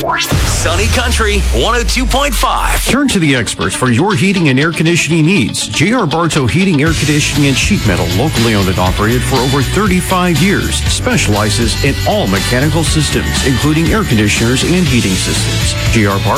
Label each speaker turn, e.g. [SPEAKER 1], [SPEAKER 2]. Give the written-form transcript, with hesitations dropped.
[SPEAKER 1] Sunny Country 102.5.
[SPEAKER 2] Turn to the experts for your heating and air conditioning needs. J.R. Bartow Heating, Air Conditioning, and Sheet Metal, locally owned and operated for over 35 years, specializes in all mechanical systems, including air conditioners and heating systems. J.R. Bartow